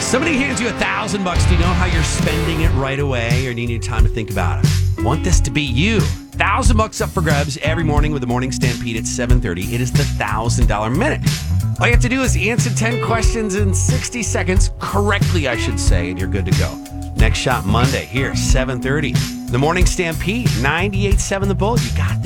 Somebody hands you $1,000. Do you know how you're spending it right away, or do you need time to think about it? Want this to be you. $1,000 up for grabs every morning with the Morning Stampede at 7:30. It is the $1,000 minute. All you have to do is answer 10 questions in 60 seconds, correctly, I should say, and you're good to go. Next shot Monday here, 7:30. The Morning Stampede, 98.7 The Bull. You got this.